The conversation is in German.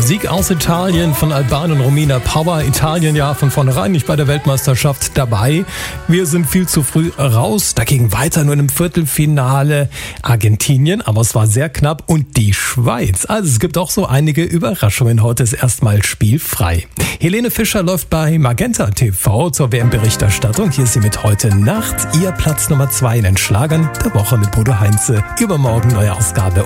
Sieg aus Italien von Alban und Romina Power. Italien ja von vornherein nicht bei der Weltmeisterschaft dabei. Wir sind viel zu früh raus. Dagegen weiter nur im Viertelfinale Argentinien. Aber es war sehr knapp. Und die Schweiz. Also es gibt auch so einige Überraschungen. Heute ist erstmal spielfrei. Helene Fischer läuft bei Magenta TV zur WM-Berichterstattung. Hier ist sie mit heute Nacht. Ihr Platz Nummer 2 in den Schlagern der Woche mit Bodo Heinze. Übermorgen neue Ausgabe